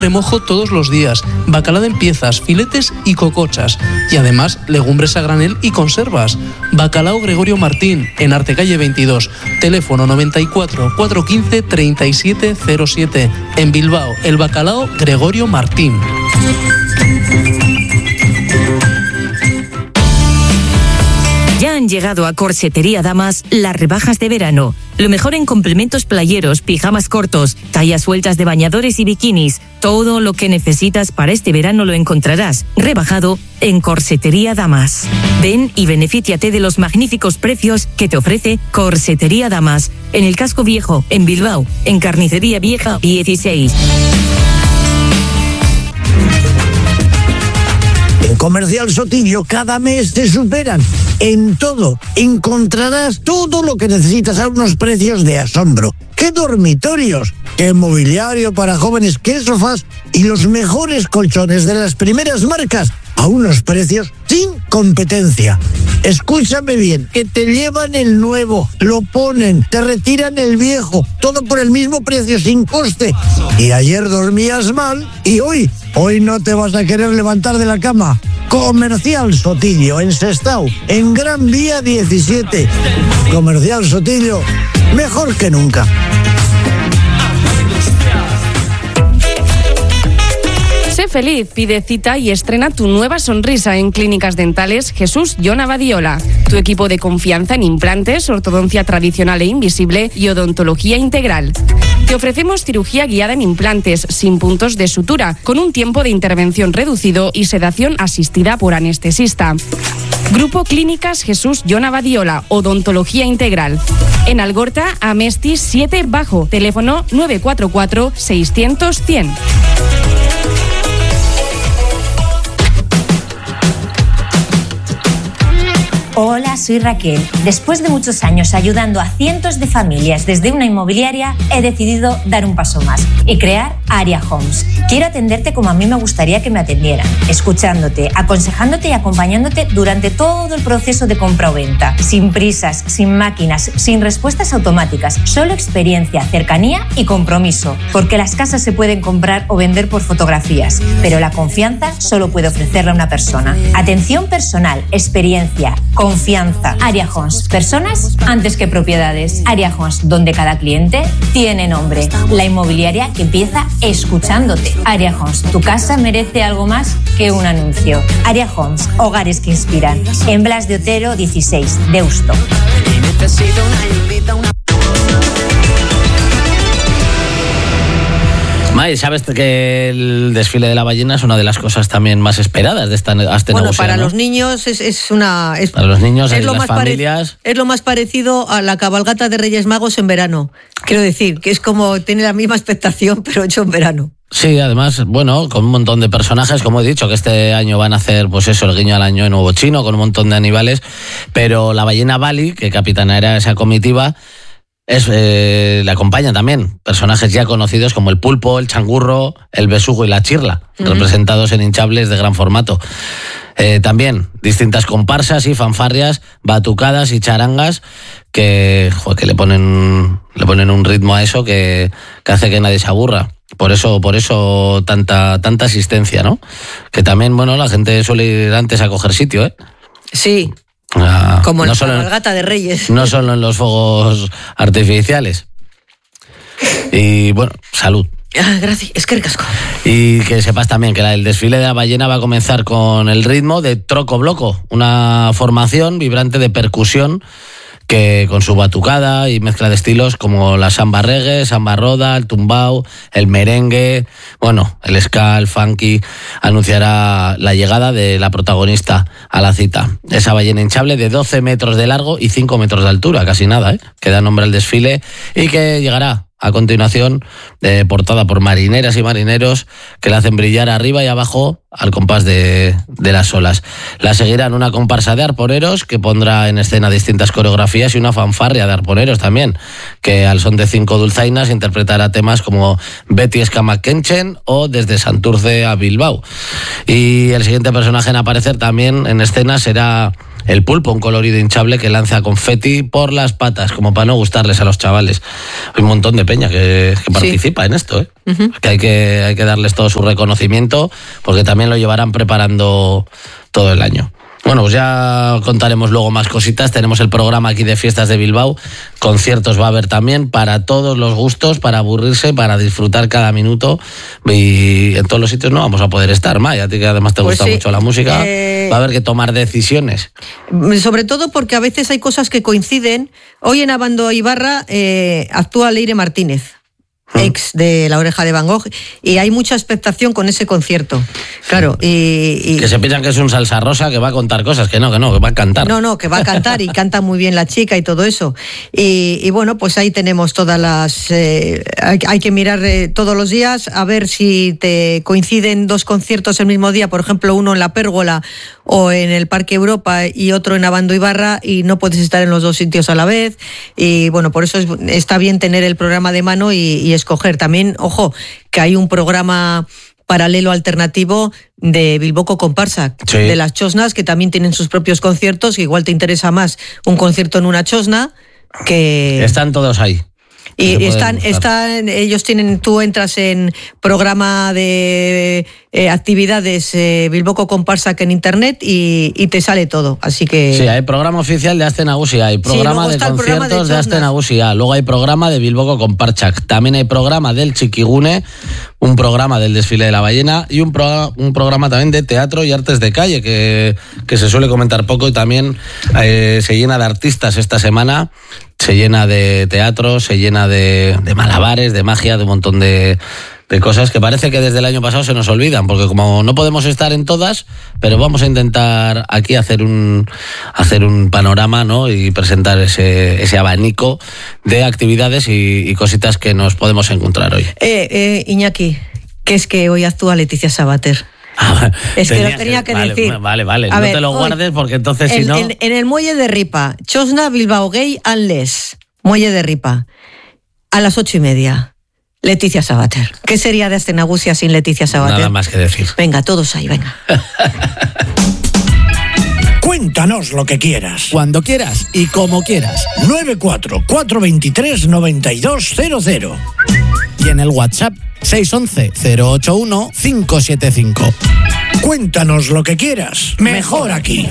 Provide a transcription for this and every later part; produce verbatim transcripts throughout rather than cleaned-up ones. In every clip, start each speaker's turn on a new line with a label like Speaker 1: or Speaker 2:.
Speaker 1: remojo todos los días, bacalao en piezas, filetes y cocochas. Y además, legumbres a granel y conservas. Bacalao Gregorio Martín, en Artecalle veintidós. Teléfono noventa y cuatro, cuatrocientos quince, treinta y siete cero siete. En Bilbao, el Bacalao Gregorio Martín.
Speaker 2: Ya han llegado a Corsetería Damas las rebajas de verano. Lo mejor en complementos playeros, pijamas cortos, tallas sueltas de bañadores y bikinis. Todo lo que necesitas para este verano lo encontrarás rebajado en Corsetería Damas. Ven y benefíciate de los magníficos precios que te ofrece Corsetería Damas. En el Casco Viejo, en Bilbao, en Carnicería Vieja dieciséis.
Speaker 3: En Comercial Sotillo cada mes te superan. En todo encontrarás todo lo que necesitas a unos precios de asombro. ¡Qué dormitorios! ¡Qué mobiliario para jóvenes! ¡Qué sofás! Y los mejores colchones de las primeras marcas a unos precios sin competencia. Escúchame bien, que te llevan el nuevo, lo ponen, te retiran el viejo, todo por el mismo precio, sin coste. Y ayer dormías mal y hoy, hoy no te vas a querer levantar de la cama. Comercial Sotillo, en Sestao, en Gran Vía diecisiete. Comercial Sotillo, mejor que nunca.
Speaker 4: Sé feliz, pide cita y estrena tu nueva sonrisa en Clínicas Dentales Jesús Jon Abadiola. Tu equipo de confianza en implantes, ortodoncia tradicional e invisible y odontología integral. Te ofrecemos cirugía guiada en implantes, sin puntos de sutura, con un tiempo de intervención reducido y sedación asistida por anestesista. Grupo Clínicas Jesús Jon Abadiola, odontología integral. En Algorta, Amesti siete Bajo, teléfono nueve cuatro cuatro, seiscientos, cien.
Speaker 5: Hola, soy Raquel. Después de muchos años ayudando a cientos de familias desde una inmobiliaria, he decidido dar un paso más y crear Aria Homes. Quiero atenderte como a mí me gustaría que me atendieran, escuchándote, aconsejándote y acompañándote durante todo el proceso de compra o venta. Sin prisas, sin máquinas, sin respuestas automáticas, solo experiencia, cercanía y compromiso. Porque las casas se pueden comprar o vender por fotografías, pero la confianza solo puede ofrecerla una persona. Atención personal, experiencia, confianza. Aria Homes, personas antes que propiedades. Aria Homes, donde cada cliente tiene nombre. La inmobiliaria que empieza escuchándote. Aria Homes, tu casa merece algo más que un anuncio. Aria Homes, hogares que inspiran. En Blas de Otero dieciséis, Deusto.
Speaker 6: May, sabes que el desfile de la ballena es una de las cosas también más esperadas de esta Aste
Speaker 7: Bueno,
Speaker 6: Nagusia,
Speaker 7: para
Speaker 6: ¿no?
Speaker 7: los niños es, es una... Es,
Speaker 6: para los niños
Speaker 7: es
Speaker 6: y
Speaker 7: lo
Speaker 6: las
Speaker 7: más
Speaker 6: familias...
Speaker 7: Pare, es lo más parecido a la cabalgata de Reyes Magos en verano. Quiero decir, que es como tiene la misma expectación, pero hecho en verano.
Speaker 6: Sí, además, bueno, con un montón de personajes, como he dicho, que este año van a hacer, pues eso, el guiño al año nuevo chino, con un montón de animales, pero la ballena Bali, que capitaneará esa comitiva, es, eh, le acompañan también personajes ya conocidos como el pulpo, el changurro, el besugo y la chirla, uh-huh. representados en hinchables de gran formato. Eh, también distintas comparsas y fanfarrias, batucadas y charangas que, joder, que le ponen le ponen un ritmo a eso que, que hace que nadie se aburra. Por eso, por eso tanta, tanta asistencia, ¿no? Que también, bueno, la gente suele ir antes a coger sitio, ¿eh?
Speaker 7: Sí.
Speaker 6: Ah,
Speaker 7: como
Speaker 6: no
Speaker 7: la
Speaker 6: solo
Speaker 7: cabalgata de Reyes.
Speaker 6: No solo en los fuegos artificiales. Y bueno, salud.
Speaker 7: Ah, gracias, es que ricasco.
Speaker 6: Y que sepas también que el desfile de la ballena va a comenzar con el ritmo de Troco Bloco, una formación vibrante de percusión que con su batucada y mezcla de estilos como la samba reggae, samba roda, el tumbao, el merengue, bueno, el ska, el funky, anunciará la llegada de la protagonista a la cita. Esa ballena hinchable de doce metros de largo y cinco metros de altura, casi nada, ¿eh? Que da nombre al desfile y que llegará a continuación, eh, portada por marineras y marineros que la hacen brillar arriba y abajo al compás de, de las olas. La seguirán una comparsa de arponeros que pondrá en escena distintas coreografías y una fanfarria de arponeros también, que al son de cinco dulzainas interpretará temas como Betty Escamaquenchen o Desde Santurce a Bilbao. Y el siguiente personaje en aparecer también en escena será el Pulpo, un colorido hinchable que lanza confeti por las patas, como para no gustarles a los chavales. Hay un montón de peña que, que participa sí. en esto, ¿eh? Uh-huh. Que hay que hay que darles todo su reconocimiento, porque también lo llevarán preparando todo el año. Bueno, pues ya contaremos luego más cositas. Tenemos el programa aquí de Fiestas de Bilbao. Conciertos va a haber también para todos los gustos, para aburrirse, para disfrutar cada minuto. Y en todos los sitios no vamos a poder estar, May. A ti que además te pues gusta sí. mucho la música, eh... va a haber que tomar decisiones.
Speaker 7: Sobre todo porque a veces hay cosas que coinciden. Hoy en Abando Ibarra eh, actúa Leire Martínez, ex de La Oreja de Van Gogh, y hay mucha expectación con ese concierto. Claro, y, y...
Speaker 6: Que se piensan que es un salsa rosa que va a contar cosas, que no, que no, que va a cantar.
Speaker 7: No, no, que va a cantar y canta muy bien la chica y todo eso. Y, y bueno, pues ahí tenemos todas las... Eh, hay, hay que mirar eh, todos los días a ver si te coinciden dos conciertos el mismo día, por ejemplo, uno en La Pérgola o en el Parque Europa y otro en Abando Ibarra, y no puedes estar en los dos sitios a la vez. Y bueno, por eso es, está bien tener el programa de mano y, y escoger. También, ojo, que hay un programa paralelo alternativo de Bilboko Comparsa, sí. de las chosnas, que también tienen sus propios conciertos, que igual te interesa más un concierto en una chosna que...
Speaker 6: Están todos ahí.
Speaker 7: Y están, están, ellos tienen, tú entras en programa de eh, actividades eh, Bilboko Comparsa que en internet y, y te sale todo, así que...
Speaker 6: Sí, hay programa oficial de Aste Nagusia, hay programa sí, de conciertos programa de, de Aste Nagusia, luego hay programa de Bilboko Compartsak, también hay programa del Txikigune, un programa del desfile de la ballena y un, pro, un programa también de teatro y artes de calle que, que se suele comentar poco y también eh, se llena de artistas esta semana. Se llena de teatro, se llena de, de malabares, de magia, de un montón de, de cosas que parece que desde el año pasado se nos olvidan, porque como no podemos estar en todas, pero vamos a intentar aquí hacer un hacer un panorama, ¿no? Y presentar ese, ese abanico de actividades y, y cositas que nos podemos encontrar hoy.
Speaker 7: Eh, eh, Iñaki, que es que hoy actúa Leticia Sabater.
Speaker 6: Ah,
Speaker 7: es que lo tenía que
Speaker 6: vale,
Speaker 7: decir.
Speaker 6: Vale, vale,
Speaker 7: a
Speaker 6: no
Speaker 7: ver,
Speaker 6: te lo guardes
Speaker 7: hoy,
Speaker 6: porque entonces
Speaker 7: en,
Speaker 6: si no...
Speaker 7: En, en el muelle de Ripa, Chosna Bilbao Gay Anles, muelle de Ripa, a las ocho y media, Leticia Sabater. ¿Qué sería de Aste Nagusia sin Leticia Sabater?
Speaker 6: Nada más que decir.
Speaker 7: Venga, todos ahí, venga.
Speaker 3: Cuéntanos lo que quieras.
Speaker 1: Cuando quieras y como quieras.
Speaker 3: nueve cuatro cuatro dos tres nueve dos cero cero.
Speaker 1: Y en el WhatsApp seis uno uno cero ocho uno cinco siete cinco.
Speaker 3: Cuéntanos lo que quieras. Mejor aquí.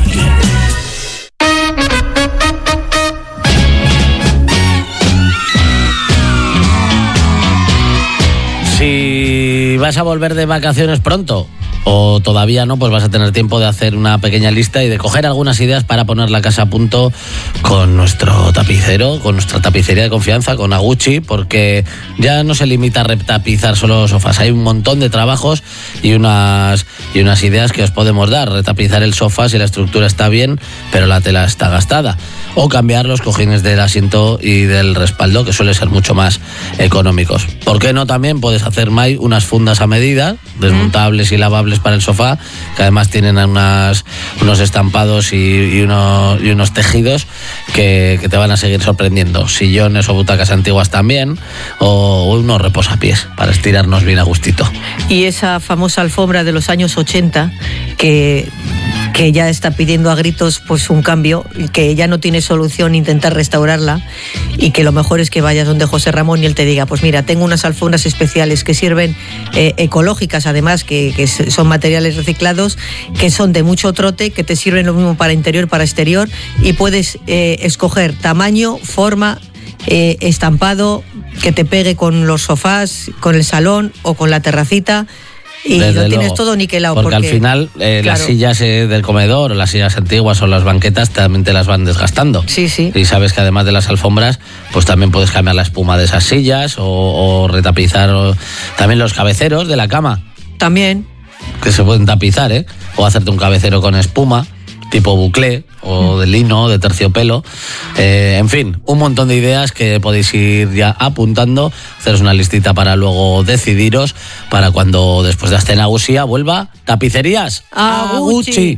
Speaker 6: Si vas a volver de vacaciones pronto o todavía no, pues vas a tener tiempo de hacer una pequeña lista y de coger algunas ideas para poner la casa a punto con nuestro tapicero, con nuestra tapicería de confianza, con Aguchi, porque ya no se limita a retapizar solo los sofás, hay un montón de trabajos y unas, y unas ideas que os podemos dar. Retapizar el sofá si la estructura está bien, pero la tela está gastada, o cambiar los cojines del asiento y del respaldo, que suele ser mucho más económicos. ¿Por qué no? También puedes hacer, May, unas fundas a medida, desmontables y lavables para el sofá, que además tienen unas, unos estampados y, y, uno, y unos tejidos que, que te van a seguir sorprendiendo. Sillones o butacas antiguas también, o unos reposapiés para estirarnos bien a gustito.
Speaker 7: Y esa famosa alfombra de los años ochenta que... que ya está pidiendo a gritos pues un cambio, que ya no tiene solución intentar restaurarla, y que lo mejor es que vayas donde José Ramón y él te diga, pues mira, tengo unas alfombras especiales que sirven, eh, ecológicas además, que, que son materiales reciclados, que son de mucho trote, que te sirven lo mismo para interior, para exterior, y puedes eh, escoger tamaño, forma, eh, estampado, que te pegue con los sofás, con el salón o con la terracita. Y
Speaker 6: desde
Speaker 7: lo tienes
Speaker 6: luego,
Speaker 7: todo niquelado.
Speaker 6: Porque, porque al final eh, claro, las sillas eh, del comedor, o las sillas antiguas o las banquetas también te las van desgastando.
Speaker 7: Sí, sí.
Speaker 6: Y sabes que además de las alfombras, pues también puedes cambiar la espuma de esas sillas o, o retapizar o, también los cabeceros de la cama.
Speaker 7: También.
Speaker 6: Que se pueden tapizar, ¿eh? O hacerte un cabecero con espuma, tipo buclé, o de lino, de terciopelo. Eh, en fin, un montón de ideas que podéis ir ya apuntando, haceros una listita para luego decidiros para cuando después de Aste Nagusia vuelva Tapicerías
Speaker 7: Aguchi.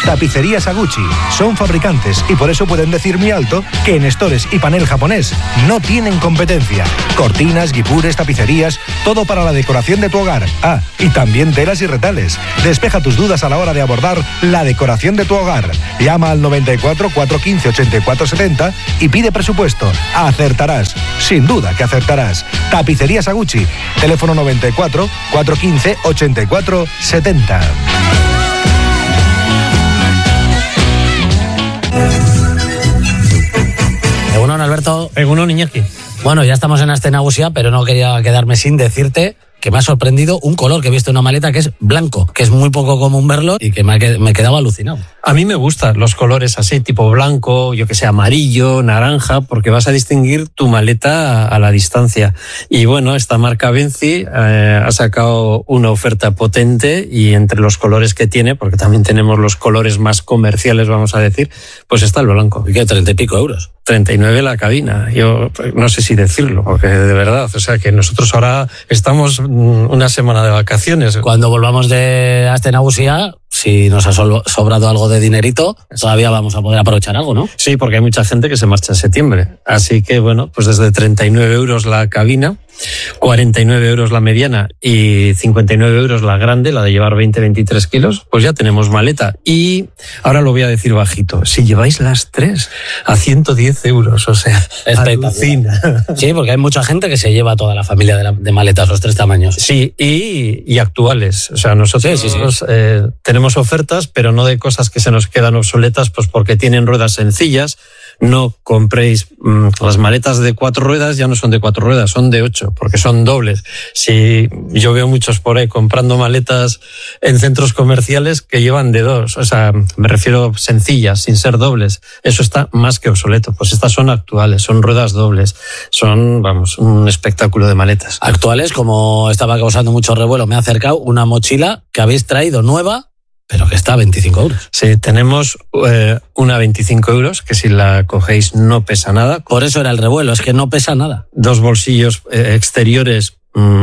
Speaker 8: Tapicerías Aguchi. Son fabricantes y por eso pueden decir muy alto que en estores y panel japonés no tienen competencia. Cortinas, guipures, tapicerías, todo para la decoración de tu hogar. Ah, y también telas y retales. Despeja tus dudas a la hora de abordar la decoración de tu hogar. Llama al noventa y cuatro, cuatrocientos quince, ochenta y cuatro setenta y pide presupuesto. Acertarás. Sin duda que acertarás. Tapicerías Aguchi. Teléfono noventa y cuatro, cuatrocientos quince, ochenta y cuatro setenta.
Speaker 6: Egunon, Alberto.
Speaker 9: Egunon, Iñaki.
Speaker 6: Bueno, ya estamos en Astenagusia, pero no quería quedarme sin decirte que me ha sorprendido un color que he visto en una maleta que es blanco, que es muy poco común verlo y que me he quedado alucinado.
Speaker 9: A mí me gustan los colores así, tipo blanco, yo que sé, amarillo, naranja, porque vas a distinguir tu maleta a la distancia. Y bueno, esta marca Benzi eh, ha sacado una oferta potente y entre los colores que tiene, porque también tenemos los colores más comerciales, vamos a decir, pues está el blanco.
Speaker 6: ¿Y qué? ¿Treinta y pico euros?
Speaker 9: treinta y nueve la cabina. Yo no sé si decirlo, porque de verdad, o sea, que nosotros ahora estamos una semana de vacaciones.
Speaker 6: Cuando volvamos de Astenagusia, si nos ha sobrado algo de dinerito, todavía vamos a poder aprovechar algo, ¿no?
Speaker 9: Sí, porque hay mucha gente que se marcha en septiembre. Así que, bueno, pues desde treinta y nueve euros la cabina, cuarenta y nueve euros la mediana y cincuenta y nueve euros la grande, la de llevar veinte, veintitrés kilos, pues ya tenemos maleta. Y ahora lo voy a decir bajito, si lleváis las tres a ciento diez euros, o sea, alucina.
Speaker 6: Sí, porque hay mucha gente que se lleva toda la familia de, la, de maletas, los tres tamaños.
Speaker 9: Sí, y, y actuales. O sea, nosotros sí, sí, sí. Eh, tenemos ofertas, pero no de cosas que se nos quedan obsoletas, pues porque tienen ruedas sencillas. No compréis mmm, las maletas de cuatro ruedas, ya no son de cuatro ruedas, son de ocho, porque son dobles. Si yo veo muchos por ahí comprando maletas en centros comerciales que llevan de dos, o sea, me refiero sencillas, sin ser dobles. Eso está más que obsoleto. Pues estas son actuales, son ruedas dobles, son, vamos, un espectáculo de maletas.
Speaker 6: Actuales, como estaba causando mucho revuelo, me ha acercado una mochila que habéis traído nueva, pero que está a veinticinco euros.
Speaker 9: Sí, tenemos eh, una a veinticinco euros, que si la cogéis no pesa nada.
Speaker 6: Por eso era el revuelo, es que no pesa nada.
Speaker 9: Dos bolsillos eh, exteriores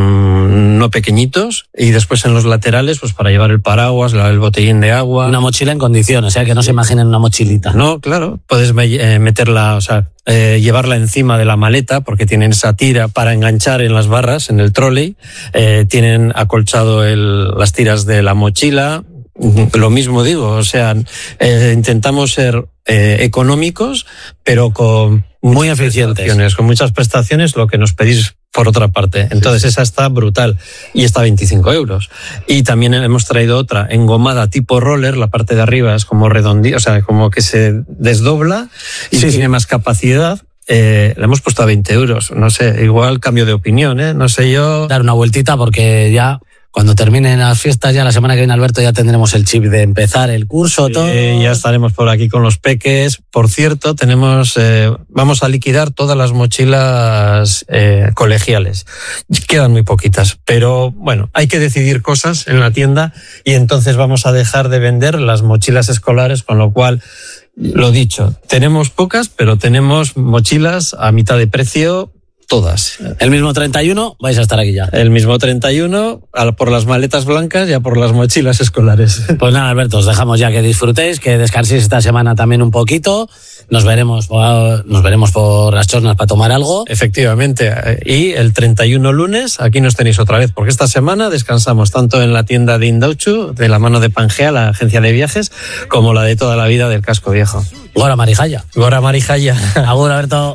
Speaker 9: mmm, no pequeñitos y después en los laterales pues para llevar el paraguas, el botellín de agua.
Speaker 6: Una mochila en condiciones, o sea, que no se imaginen una mochilita.
Speaker 9: No, claro, puedes eh, meterla, o sea, eh, llevarla encima de la maleta porque tienen esa tira para enganchar en las barras, en el trolley. Eh, tienen acolchado el, las tiras de la mochila. Lo mismo digo, o sea, eh, intentamos ser eh, económicos, pero con
Speaker 6: muy eficientes,
Speaker 9: con muchas prestaciones, lo que nos pedís por otra parte. Entonces sí, esa está brutal y está a veinticinco euros. Y también hemos traído otra engomada tipo roller, la parte de arriba es como redondita, o sea, como que se desdobla y sí, tiene sí. más capacidad. Eh, le hemos puesto a veinte euros. No sé, igual cambio de opinión, ¿eh? No sé yo.
Speaker 6: Dar una vueltita porque ya... Cuando terminen las fiestas, ya la semana que viene, Alberto, ya tendremos el chip de empezar el curso, todo.
Speaker 9: Eh, ya estaremos por aquí con los peques. Por cierto, tenemos, eh, vamos a liquidar todas las mochilas eh, colegiales. Quedan muy poquitas, pero bueno, hay que decidir cosas en la tienda y entonces vamos a dejar de vender las mochilas escolares, con lo cual, lo dicho, tenemos pocas, pero tenemos mochilas a mitad de precio. Todas.
Speaker 6: El mismo treinta y uno vais a estar aquí ya.
Speaker 9: El mismo treinta y uno, por las maletas blancas y a por las mochilas escolares.
Speaker 6: Pues nada, Alberto, os dejamos ya que disfrutéis, que descanséis esta semana también un poquito. Nos veremos, nos veremos por las Chornas para tomar algo.
Speaker 9: Efectivamente. Y el treinta y uno lunes, aquí nos tenéis otra vez, porque esta semana descansamos tanto en la tienda de Indauchu, de la mano de Pangea, la agencia de viajes, como la de toda la vida del Casco Viejo.
Speaker 6: Gora Marijaya.
Speaker 9: Gora Marijaya.
Speaker 6: Agur, Alberto.